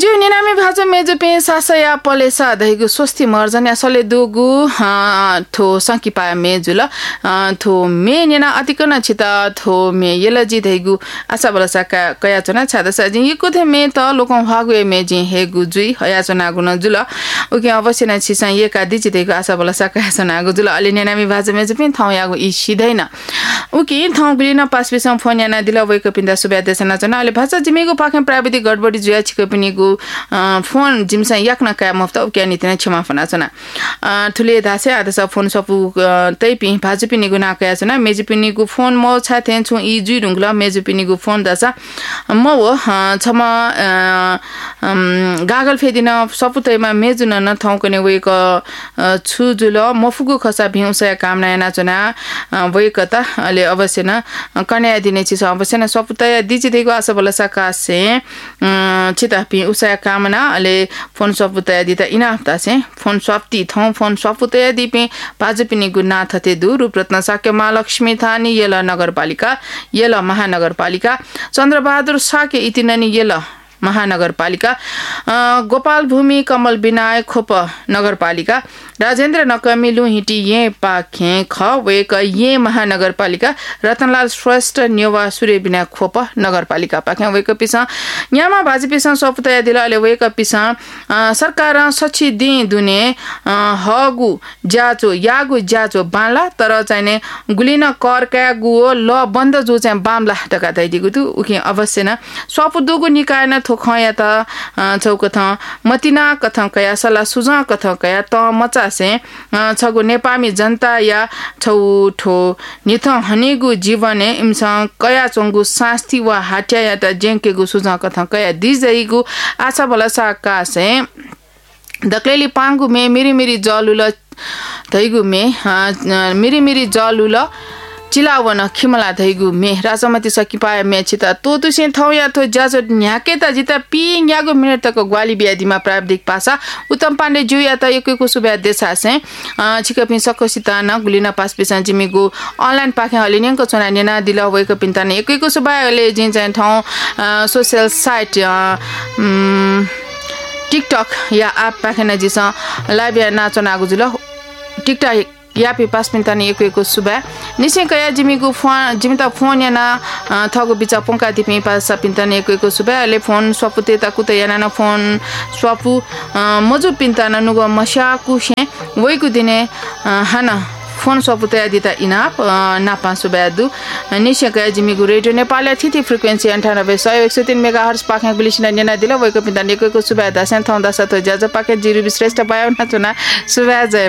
जो निनामी भाजो मेजो पे सासया पलेसा दहिगु स्वस्ति मर्जन असले दुगु थो संकिपा मेजुल थो मे निना अतिकन छिता थो मे यलजी दहिगु आशा बलसा कया चना छादसा जि यको थे मे त लोकं भागु मे जि हेगु जुई हया चना गुन जुल ओके अवश्य न छिसा यका दिजि दहिगु आशा बलसा कया चना गु जुल अलि निनामी भाजो मेजो पे थौ यागु इ सिदैन ओके थौ गुलिना पासबिसम फोन याना दिला वैक पिन्दा सुब्या देसना चना अलि भाषा जिमेगु पाखे प्राविधिक गडबडी जुया छिक पिनिगु फोन जिमसा याक्न का मफ्ता उक्या नितिना क्षमा फना छना ठुले दासे आदसा फोन सपु तै पि भाजु पिनिगु ना कया छना मेजु पिनिगु फोन म छाथे छु इ जुइ रुंगला मेजु पिनिगु फोन दासा म हो छमा गागल फेदिन सपु तैमा मेजु न थौकने वेक छु जुल मफुगु खसा भिउसा कामना याना चना वेक त अले अवश्य न कन्या दिने छि अवश्य न सपु तय दिजि देगु आशा बलसा कासे छिता पि उसा कामना अले फोन सपुतया दिता इनाफ्ता से फोन सप्ती थौ फोन सपुतया दिपे पाजपिनी गुना थते दु रूपरत्न साक्य महालक्ष्मी थानी येला नगरपालिका येला महानगरपालिका चन्द्रबहादुर साक्य इतिननी येला महानगरपालिका गोपाल भूमि कमल विनायक खोप नगरपालिका राजेन्द्र नकमिलु हिटी ये पाखे ख वेक ये महानगरपालिका रतनलाल श्रेष्ठ न्यवा सूर्य विनायक खोप नगरपालिका पाखे वेक पिसा यामा भाजी पिसा सपुतया दिला ले वेक पिसा सरकार सछि दि दुने हगु जाचो यागु जाचो बाला तर चाहिने गुलिन करका गुओ ल बन्द जो चाहिँ बामला टका दैदिगु तु उके अवश्य न सपुदुगु निकाय न थोखया त चौकथ मतिना कथ कया सला सुजा कथ कया त मचा से छगु नेपामी जनता या छौठो निथ हनेगु जीवने इमसा कया चंगु शास्ति वा हाट्या या त जेंकेगु सुजा कथ कया दिजैगु आशा बलसा का से दक्लेली पांगु मे मिरी जलुल थैगु मे मिरी जलुल चिलावन खिमला धैगु मे राजमती सकिपाय मे छिता तो तुसे थौया थो जाजो न्याके त जिता पिङ यागो मिनेट तको ग्वाली बियादिमा प्राविधिक पासा उत्तम पाण्डे जुया त एकैको सुब्या देशा से छिकपि सकसिता न गुलिना पास पिसा जिमिगु अनलाइन पाखे हलिनेको चना नेना दिला वैको पिन्ता ने एकैको सुब्याले जिन चाहिँ ठाउँ सोशल साइट टिकटक या एप पाखे न जिसा लाइभ या नाचनागु जुल टिकटक या पे पास पिन्तानी एकैको सुबा निसे कया जिमिगु फोन जिमिता फोन याना थगु बिचा पंका दिपे पास पिन्तानी एकैको सुबा ले फोन स्वपुते ताकुते याना न फोन स्वपु मजु पिन्ताना नुगो मशाकु शे वैकु दिने हाना फोन सपुतया दिता इनाप नापा सुबादु निसे कया जिमिगु रेडियो नेपाल थिति फ्रिक्वेन्सी 98.103 मेगाहर्ज पाखे गुलिसिना नेना दिला वैकु पिन्तानी एकैको सुबा दासन थौ दासा त जज पाखे जिरु श्रेष्ठ पायो न चुना सुबा जय